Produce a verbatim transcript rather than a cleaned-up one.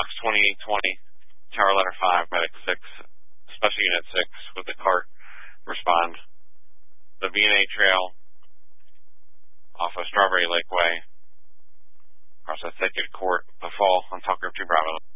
Box twenty-eight twenty, Tower Letter five, Medic six, Special Unit six with the cart respond. The V and A trail off of Strawberry Lake Way, across the Thicket Court, the fall on Tucker two Bravo.